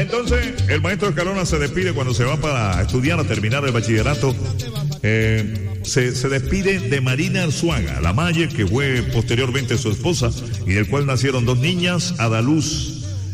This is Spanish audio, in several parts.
entonces el maestro Escalona se despide cuando se va para estudiar, a terminar el bachillerato. Se despide de Marina Arzuaga, la Maye, que fue posteriormente su esposa y del cual nacieron 2 niñas, Adaluz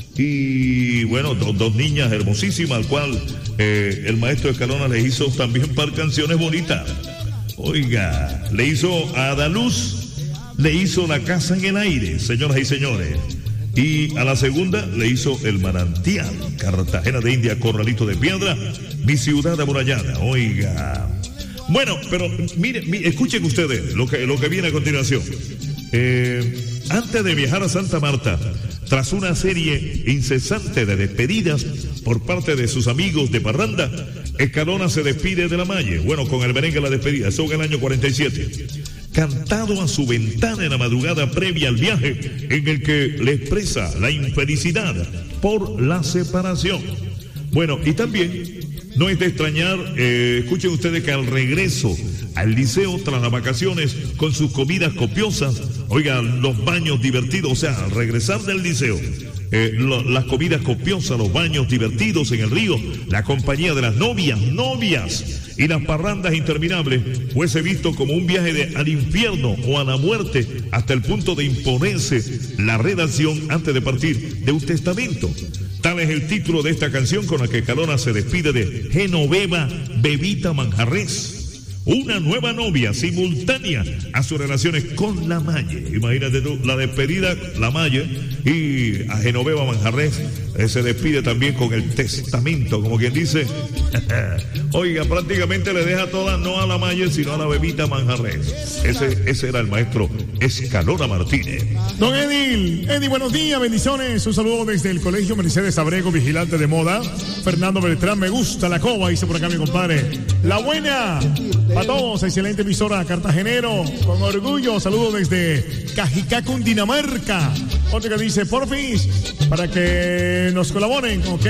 y bueno, dos niñas hermosísimas, al cual el maestro Escalona le hizo también un par de canciones bonitas. Oiga, le hizo a Adaluz, le hizo La Casa en el Aire, señoras y señores. Y a la segunda le hizo El Manantial, Cartagena de India, Corralito de Piedra, Mi Ciudad Amurallada. Oiga. Bueno, pero mire, escuchen ustedes lo que viene a continuación. Antes de viajar a Santa Marta, tras una serie incesante de despedidas por parte de sus amigos de parranda, Escalona se despide de la Maye. Bueno, con el merengue La Despedida, eso en el año 47. Cantado a su ventana en la madrugada previa al viaje, en el que le expresa la infelicidad por la separación. Bueno, y también no es de extrañar, escuchen ustedes que al regreso al liceo tras las vacaciones, con sus comidas copiosas, oigan, los baños divertidos, o sea, al regresar del liceo, las comidas copiosas, los baños divertidos en el río, la compañía de las novias y las parrandas interminables, fuese visto como un viaje al infierno o a la muerte, hasta el punto de imponerse la redacción antes de partir de un testamento. Tal es el título de esta canción con la que Escalona se despide de Genoveva Bebita Manjarrés, una nueva novia simultánea a sus relaciones con la Maye. Imagínate tú, la despedida, la Maye, y a Genoveva Manjarrés se despide también con el testamento, como quien dice. Oiga, prácticamente le deja toda, no a la Maye, sino a la Bebita Manjarrés. Ese era el maestro Escalona Martínez. Don Eddie, buenos días, bendiciones. Un saludo desde el Colegio Mercedes Abrego, vigilante de moda. Fernando Beltrán, me gusta la coba, dice por acá mi compadre. La buena, para todos, excelente emisora cartagenero, con orgullo. Saludos desde Cajicá, Cundinamarca. Otro que dice, porfis, para que nos colaboren, ¿ok?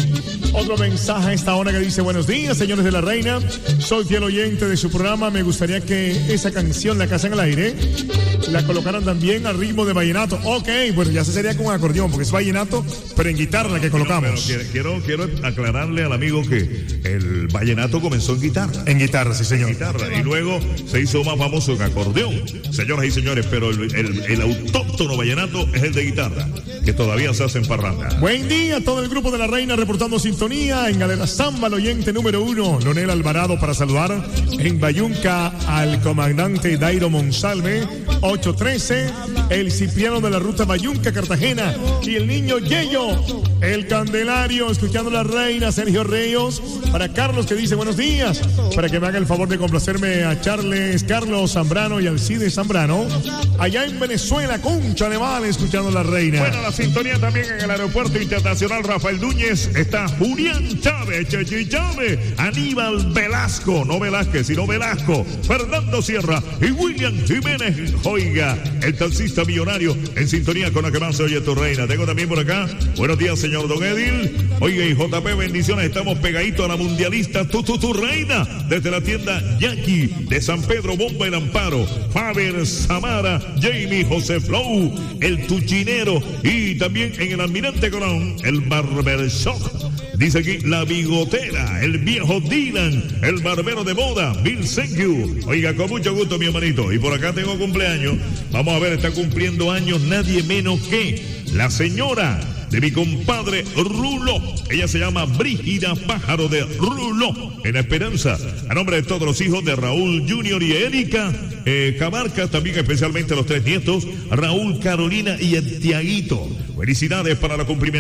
Otro mensaje a esta hora que dice, buenos días, señores de la Reina. Soy fiel oyente de su programa. Me gustaría que esa canción, La Casa en el Aire, la colocaran también al ritmo de vallenato. Ok, bueno, ya se sería con acordeón, porque es vallenato, pero en guitarra la que colocamos. Pero quiero aclararle al amigo que el vallenato comenzó en guitarra. En guitarra, sí, señor. Y luego se hizo más famoso en acordeón, señoras y señores, pero el autóctono vallenato es el de guitarra, que todavía se hace en parranda. Buen día, todo el grupo de la Reina reportando sintonía en Galera Zamba, el oyente número 1, Lonel Alvarado, para saludar en Bayunca al comandante Dairo Monsalve, 813, el Cipriano de la ruta Bayunca, Cartagena, y el niño Yeyo, el Candelario, escuchando la Reina, Sergio Reyes, para Carlos que dice buenos días, para que me haga el favor de complacerme a Charles, Carlos Zambrano y Alcide Zambrano, allá en Venezuela, Concha de Vale, escuchando la Reina. Bueno, la sintonía también en el Aeropuerto Internacional Rafael Núñez, está Julián Chávez, Chechi Chávez, Aníbal Velasco, no Velázquez, sino Velasco, Fernando Sierra y William Jiménez. Oiga, el taxista millonario en sintonía con la que más se oye tu Reina. Tengo también por acá, buenos días, señor Don Edil. Oiga, y JP, bendiciones, estamos pegaditos a la mundialista tu Reina, desde la tienda Jackie de San Pedro, Bomba y Amparo, Faber, Samara, Jamie, José Flow, el Tuchinero, y también en el Almirante Colón, el Barbershop. Dice aquí, la Bigotera, el viejo Dylan, el barbero de moda, Bill Thank You. Oiga, con mucho gusto, mi hermanito. Y por acá tengo cumpleaños. Vamos a ver, está cumpliendo años nadie menos que la señora de mi compadre Rulo. Ella se llama Brígida Pájaro de Rulo, en La Esperanza. A nombre de todos los hijos de Raúl Junior y Erika Camarca, también especialmente los 3 nietos, Raúl, Carolina y el Tiaguito. Felicidades para la cumplimiento.